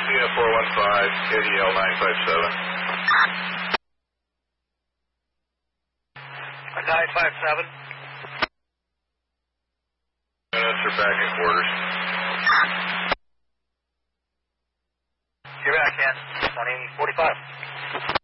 Cena 415, KDL 957. 957. Units are back in quarters. You're back in 2045.